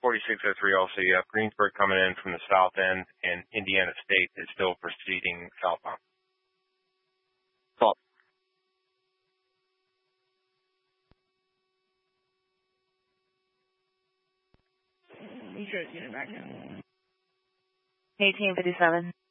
4603 also, you have Greensburg coming in from the south end, and Indiana State is still proceeding southbound. Fault. East Coast unit back now. 1857.